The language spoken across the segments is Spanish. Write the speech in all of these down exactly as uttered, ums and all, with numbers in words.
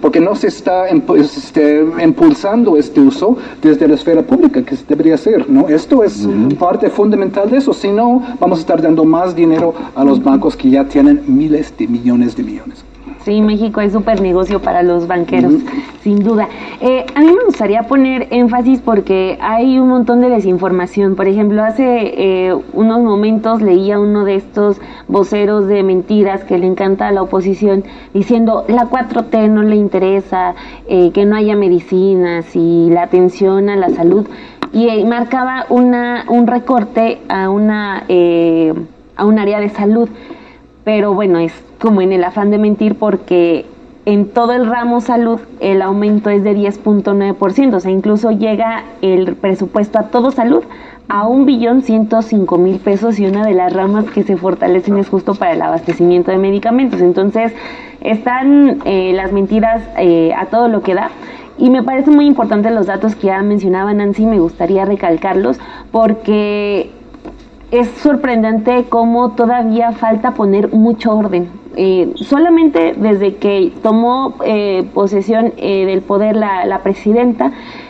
porque no se está este, impulsando este uso desde la esfera pública, que se debería hacer, ¿no? Esto es uh-huh. parte fundamental de eso, si no, vamos a estar dando más dinero a los bancos que ya tienen miles de millones de millones. Sí, México es súper negocio para los banqueros, uh-huh. sin duda. Eh, a mí me gustaría poner énfasis porque hay un montón de desinformación. Por ejemplo, hace eh, unos momentos leía uno de estos voceros de mentiras que le encanta a la oposición diciendo la cuatro T no le interesa, eh, que no haya medicinas y la atención a la salud. Y eh, marcaba una un recorte a una eh, a un área de salud. Pero bueno, es como en el afán de mentir porque en todo el ramo salud el aumento es de diez punto nueve por ciento, o sea, incluso llega el presupuesto a todo salud a un billón ciento cinco mil pesos y una de las ramas que se fortalecen es justo para el abastecimiento de medicamentos. Entonces, están eh, las mentiras eh, a todo lo que da. Y me parecen muy importantes los datos que ya mencionaba Nancy, me gustaría recalcarlos porque es sorprendente cómo todavía falta poner mucho orden. Eh, solamente desde que tomó eh, posesión eh, del poder la, la presidenta,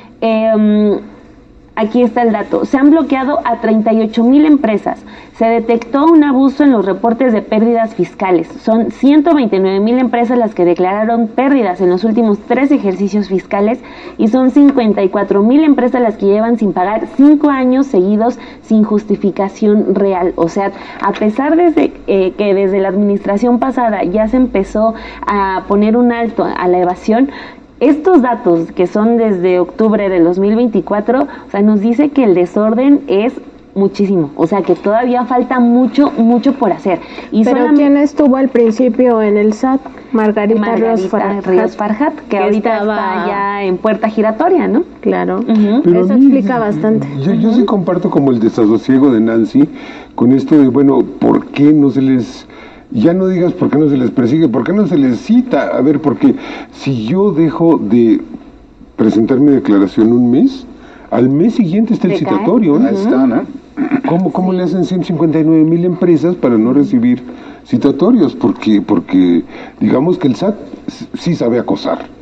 eh, aquí está el dato, se han bloqueado a treinta y ocho mil empresas, se detectó un abuso en los reportes de pérdidas fiscales, son ciento veintinueve mil empresas las que declararon pérdidas en los últimos tres ejercicios fiscales y son cincuenta y cuatro mil empresas las que llevan sin pagar cinco años seguidos sin justificación real. O sea, a pesar de eh, que desde la administración pasada ya se empezó a poner un alto a la evasión, estos datos que son desde octubre del dos mil veinticuatro, o sea, nos dice que el desorden es muchísimo, o sea, que todavía falta mucho, mucho por hacer. Y Pero solamente... ¿quién estuvo al principio en el S A T? Margarita, Margarita Ríos Farhat, Ríos Farhat, que, que ahorita estaba... está ya en puerta giratoria, ¿no? Claro, uh-huh. Eso mí, explica bastante. Yo, yo sí comparto como el desasosiego de Nancy con esto de, bueno, ¿por qué no se les... Ya no digas por qué no se les persigue, por qué no se les cita? A ver, porque si yo dejo de presentar mi declaración un mes, al mes siguiente está el citatorio. Ahí está, ¿no? ¿Cómo, cómo le hacen ciento cincuenta y nueve mil empresas para no recibir citatorios? Porque, porque digamos que el S A T sí sabe acosar.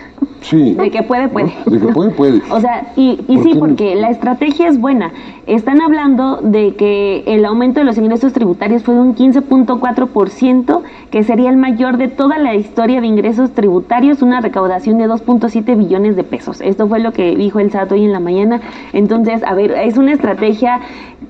Sí. De que puede, puede. De que puede, puede. O sea, y, y sí, porque la estrategia es buena. Están hablando de que el aumento de los ingresos tributarios fue de un quince punto cuatro por ciento, que sería el mayor de toda la historia de ingresos tributarios, una recaudación de dos punto siete billones de pesos. Esto fue lo que dijo el S A T hoy en la mañana. Entonces, a ver, es una estrategia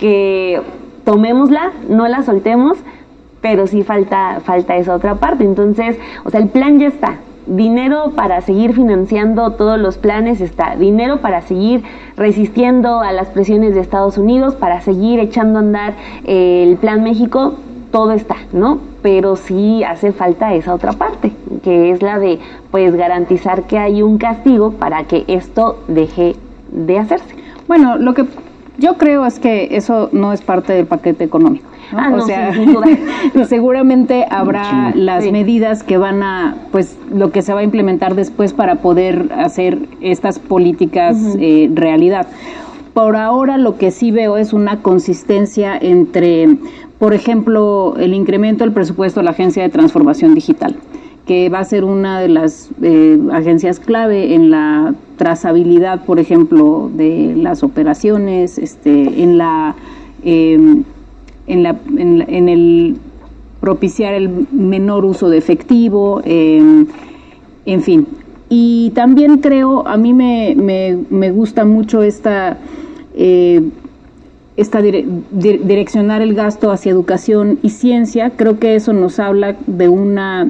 que tomémosla, no la soltemos, pero sí falta, falta esa otra parte. Entonces, o sea, el plan ya está. Dinero para seguir financiando todos los planes está, dinero para seguir resistiendo a las presiones de Estados Unidos, para seguir echando a andar eh, el Plan México, todo está, ¿no? Pero sí hace falta esa otra parte, que es la de, pues, garantizar que hay un castigo para que esto deje de hacerse. Bueno, lo que yo creo es que eso no es parte del paquete económico, ¿no? Ah, no, o sea, sí, sin duda. seguramente habrá sí. las sí. medidas que van a, pues, lo que se va a implementar después para poder hacer estas políticas uh-huh. eh, realidad. Por ahora lo que sí veo es una consistencia entre, por ejemplo, el incremento del presupuesto de la Agencia de Transformación Digital, que va a ser una de las eh, agencias clave en la trazabilidad, por ejemplo, de las operaciones, este, en la, eh, en la, en, la en el propiciar el menor uso de efectivo, eh, en fin. Y también creo, a mí me, me, me gusta mucho esta, eh, esta dire, dire, direccionar el gasto hacia educación y ciencia. Creo que eso nos habla de una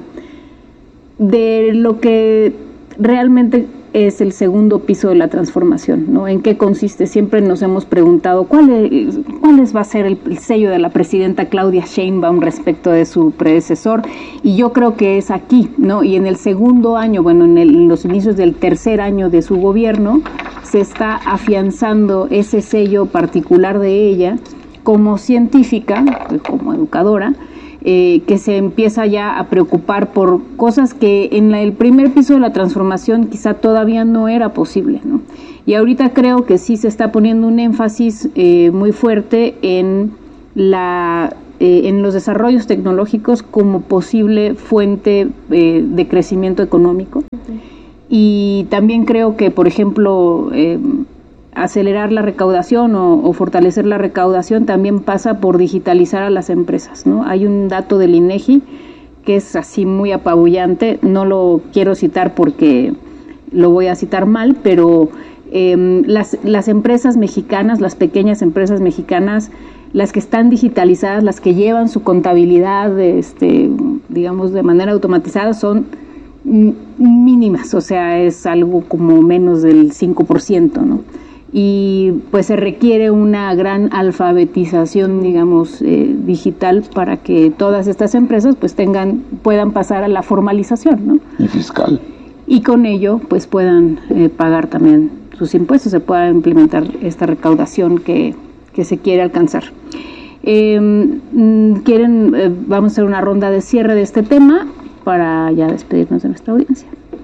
de lo que realmente es el segundo piso de la transformación, ¿no? ¿En qué consiste? Siempre nos hemos preguntado cuál es, cuál es, va a ser el, el sello de la presidenta Claudia Sheinbaum respecto de su predecesor, y yo creo que es aquí, ¿no? Y en el segundo año, bueno, en, el, en los inicios del tercer año de su gobierno, se está afianzando ese sello particular de ella como científica, como educadora, Eh, que se empieza ya a preocupar por cosas que en la, el primer piso de la transformación quizá todavía no era posible, ¿no? Y ahorita creo que sí se está poniendo un énfasis eh, muy fuerte en la eh, en los desarrollos tecnológicos como posible fuente eh, de crecimiento económico. Okay. y también creo que, por ejemplo, eh, acelerar la recaudación o, o fortalecer la recaudación también pasa por digitalizar a las empresas, ¿no? Hay un dato del INEGI que es así muy apabullante, no lo quiero citar porque lo voy a citar mal, pero eh, las, las empresas mexicanas, las pequeñas empresas mexicanas, las que están digitalizadas, las que llevan su contabilidad, este, digamos, de manera automatizada, son mínimas, o sea, es algo como menos del cinco por ciento, ¿no? Y pues se requiere una gran alfabetización, digamos, eh, digital para que todas estas empresas pues tengan, puedan pasar a la formalización, ¿no? Y fiscal. Y con ello pues puedan eh, pagar también sus impuestos, se pueda implementar esta recaudación que, que se quiere alcanzar. Eh, quieren, eh, vamos a hacer una ronda de cierre de este tema para ya despedirnos de nuestra audiencia.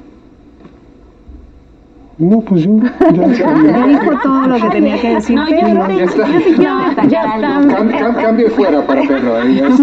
No, pues yo ya, ya dijo todo lo que tenía que decir. No, yo no, ya está. Ya está. Cam, cam, cambio fuera para Pedro. Ahí ya está.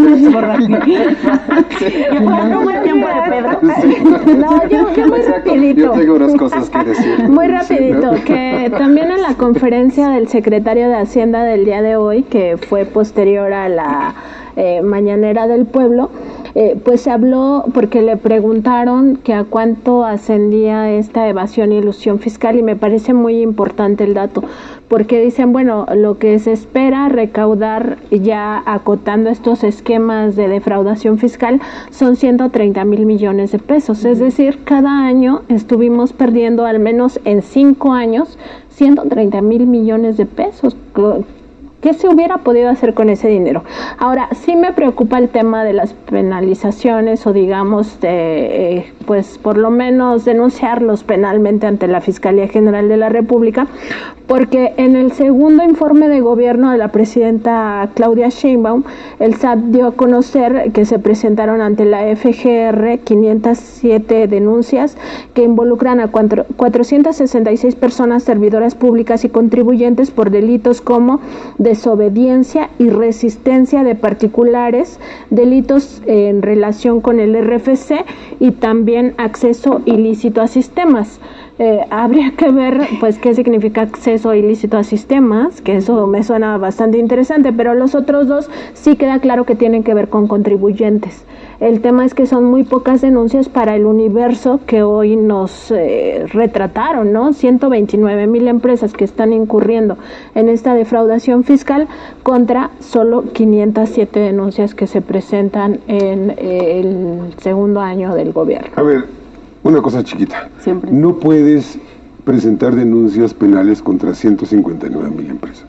¿Cómo es tiempo de Pedro? No, yo, yo muy Exacto. rapidito. Yo tengo unas cosas que decir. Muy rapidito, que también en la conferencia del secretario de Hacienda del día de hoy, que fue posterior a la eh, mañanera del pueblo, Eh, pues se habló porque le preguntaron que a cuánto ascendía esta evasión y elusión fiscal, y me parece muy importante el dato, porque dicen, bueno, lo que se espera recaudar ya acotando estos esquemas de defraudación fiscal son ciento treinta mil millones de pesos, es decir, cada año estuvimos perdiendo al menos en cinco años ciento treinta mil millones de pesos. ¿Qué se hubiera podido hacer con ese dinero? Ahora, sí me preocupa el tema de las penalizaciones o digamos, de, eh, pues por lo menos denunciarlos penalmente ante la Fiscalía General de la República, porque en el segundo informe de gobierno de la presidenta Claudia Sheinbaum, el S A T dio a conocer que se presentaron ante la F G R quinientas siete denuncias que involucran a cuatrocientas sesenta y seis personas servidoras públicas y contribuyentes por delitos como de desobediencia y resistencia de particulares, delitos en relación con el R F C y también acceso ilícito a sistemas. Eh, habría que ver pues qué significa acceso ilícito a sistemas, que eso me suena bastante interesante, pero los otros dos sí queda claro que tienen que ver con contribuyentes. El tema es que son muy pocas denuncias para el universo que hoy nos eh, retrataron, ¿no? ciento veintinueve mil empresas que están incurriendo en esta defraudación fiscal contra solo quinientas siete denuncias que se presentan en eh, el segundo año del gobierno. A ver, una cosa chiquita. Siempre. No puedes presentar denuncias penales contra ciento cincuenta y nueve mil empresas.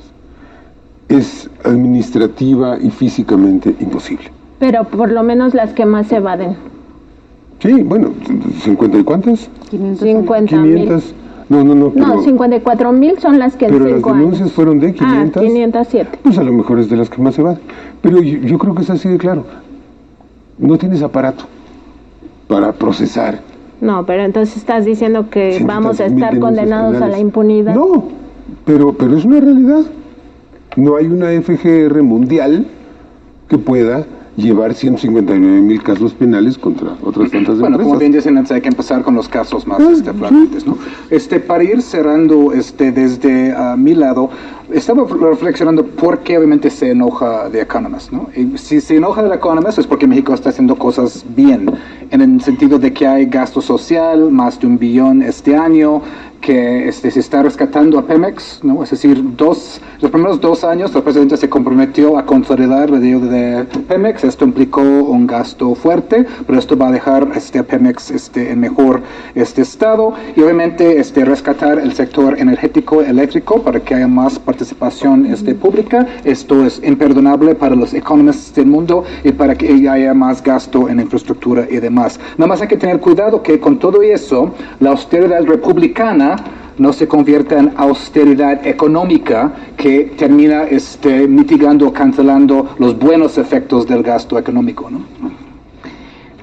Es administrativa y físicamente imposible. Pero por lo menos las que más se evaden. Sí, bueno, ¿cincuenta y cuántas? cincuenta mil. quinientas. No, no, no. Pero, no, cincuenta y cuatro mil son las que en pero cinco las denuncias años. fueron de quinientas. Ah, quinientas siete. Pues a lo mejor es de las que más se van. Pero yo, yo creo que es así de claro. No tienes aparato para procesar. No, pero entonces estás diciendo que cientos vamos a mil estar denuncias condenados penales. a la impunidad. No, pero, pero es una realidad. No hay una F G R mundial que pueda llevar ciento cincuenta y nueve mil casos penales contra otras tantas bueno, empresas. como bien dicen, hay que empezar con los casos más Ah, este, flagrantes, ¿no? Este, para ir cerrando este, desde uh, mi lado, estaba reflexionando por qué obviamente se enoja The Economist, ¿no? Y si se enoja The Economist es porque México está haciendo cosas bien, en el sentido de que hay gasto social, más de un billón este año, que este, se está rescatando a Pemex, ¿no? Es decir, dos, los primeros dos años la presidenta se comprometió a consolidar la deuda de Pemex. Esto implicó un gasto fuerte, pero esto va a dejar este, a Pemex este, en mejor este, estado y obviamente este, rescatar el sector energético eléctrico para que haya más participación este, pública. Esto es imperdonable para los economistas del mundo y para que haya más gasto en infraestructura y demás. Nada más hay que tener cuidado que con todo eso, la austeridad republicana no se convierta en austeridad económica que termina este, mitigando o cancelando los buenos efectos del gasto económico, ¿no?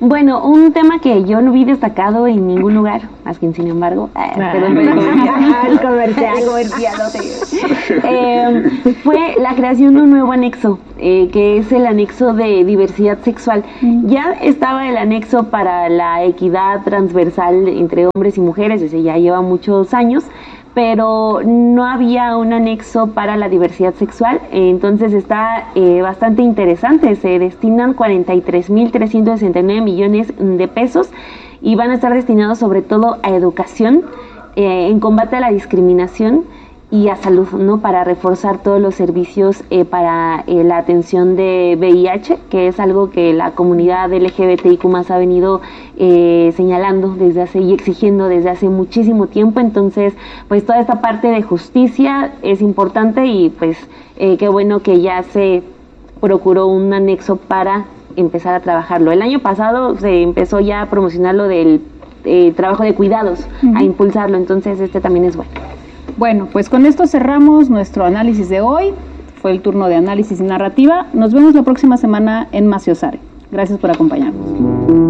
Bueno, un tema que yo no vi destacado en ningún lugar, más que en sin embargo, eh, Ah, pero el comercial. El comercial, no sé. Eh, fue la creación de un nuevo anexo, eh, que es el anexo de diversidad sexual. Mm. Ya estaba el anexo para la equidad transversal entre hombres y mujeres, desde ya lleva muchos años, pero no había un anexo para la diversidad sexual, entonces está eh, bastante interesante. Se destinan cuarenta y tres mil trescientos sesenta y nueve millones de pesos y van a estar destinados sobre todo a educación, eh, en combate a la discriminación y a salud, ¿no? Para reforzar todos los servicios eh, para eh, la atención de V I H, que es algo que la comunidad L G B T I Q más ha venido eh, señalando desde hace y exigiendo desde hace muchísimo tiempo. Entonces, pues toda esta parte de justicia es importante y pues eh, qué bueno que ya se procuró un anexo para empezar a trabajarlo. El año pasado se empezó ya a promocionar lo del eh, trabajo de cuidados, uh-huh. a impulsarlo, entonces este también es bueno. Bueno, pues con esto cerramos nuestro análisis de hoy. Fue el turno de análisis y narrativa. Nos vemos la próxima semana en Maciosare. Gracias por acompañarnos.